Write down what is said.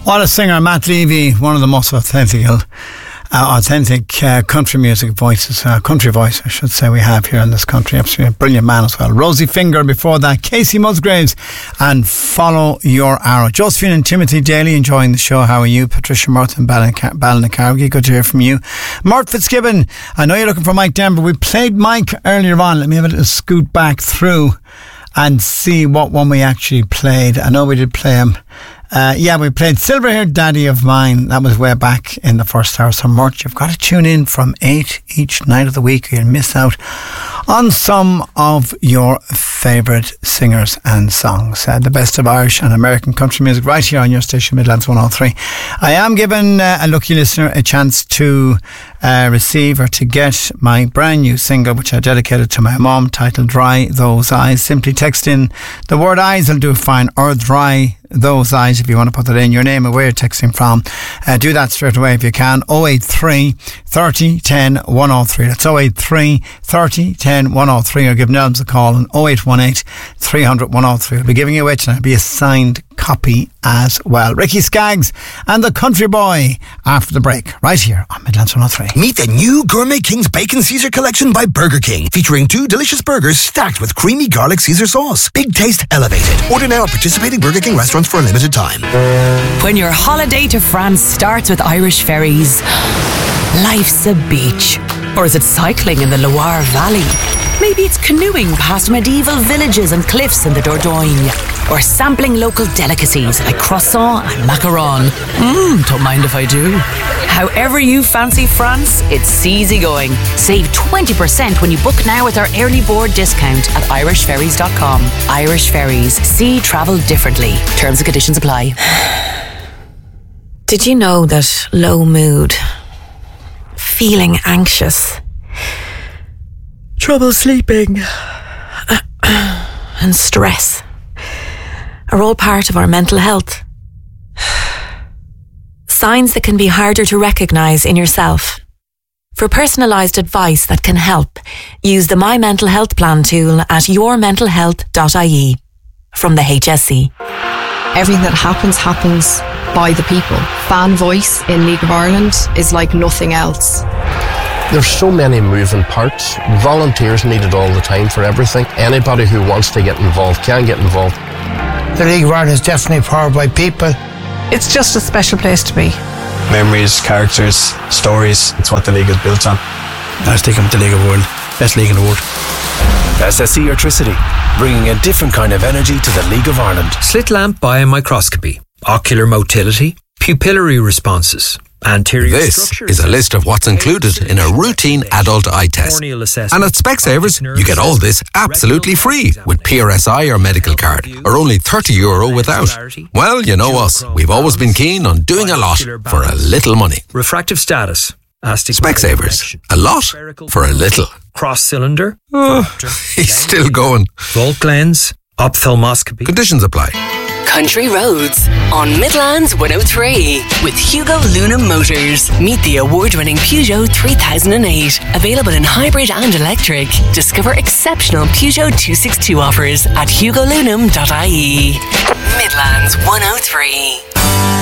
What a singer, Matt Levy, one of the most authentic country music voices, country voice I should say, we have here in this country. Absolutely a brilliant man as well. Rosie Finger before that, Casey Musgraves and Follow Your Arrow. Josephine and Timothy Daly enjoying the show. How are you? Patricia Murth and Ballinaccarrigy, good to hear from you. Mort Fitzgibbon, I know you're looking for Mike Denver. We played Mike earlier on. Let me have a little scoot back through and see what one we actually played. I know we did play him. We played Silver Haired Daddy of Mine. That was way back in the first hour. So, Mort, you've got to tune in from 8 each night of the week, or you'll miss out on some of your favourite singers and songs. The best of Irish and American country music right here on your station, Midlands 103. I am giving a lucky listener a chance to receive or to get my brand new single, which I dedicated to my mum, titled Dry Those Eyes. Simply text in the word eyes, will do fine, or Dry Those Eyes if you want to put that in, your name and where you're texting from. Do that straight away if you can. 083 30 10 103. That's 083 30 10 103, or give Nelms a call on 0818 300 103. I'll be giving you away tonight. It'll be a signed copy as well. Ricky Skaggs and the Country Boy after the break, right here on Midlands 103. Meet the new Gourmet King's Bacon Caesar collection by Burger King, featuring 2 delicious burgers stacked with creamy garlic Caesar sauce. Big taste elevated. Order now at participating Burger King restaurants for a limited time. When your holiday to France starts with Irish ferries, life's a beach. Or is it cycling in the Loire Valley? Maybe it's canoeing past medieval villages and cliffs in the Dordogne. Or sampling local delicacies like croissant and macaron. Don't mind if I do. However you fancy France, it's easy going. Save 20% when you book now with our early board discount at irishferries.com. Irish Ferries. See travel differently. Terms and conditions apply. Did you know that low mood, feeling anxious, trouble sleeping, and stress are all part of our mental health? Signs that can be harder to recognise in yourself. For personalised advice that can help, use the My Mental Health Plan tool at yourmentalhealth.ie from the HSE. Everything that happens by the people. Fan voice in League of Ireland is like nothing else. There's so many moving parts. Volunteers needed all the time for everything. Anybody who wants to get involved can get involved. The League of Ireland is definitely powered by people. It's just a special place to be. Memories, characters, stories. It's what the league is built on. I was thinking of the League of the World. Best league in the world. SSE Electricity, bringing a different kind of energy to the League of Ireland. Slit lamp biomicroscopy, ocular motility, pupillary responses. This is a list of what's included in a routine adult eye test. And at Specsavers, you get all this absolutely free with PRSI or medical card, or only €30 without. Well, you know us. We've always been keen on doing a lot for a little money. Refractive status. Specsavers. A lot for a little. Cross cylinder. He's still going. Volt lens. Ophthalmoscopy. Conditions apply. Country Roads on Midlands 103 with Hugo Luna Motors. Meet the award-winning Peugeot 3008. Available in hybrid and electric. Discover exceptional Peugeot 262 offers at hugolunum.ie. Midlands 103.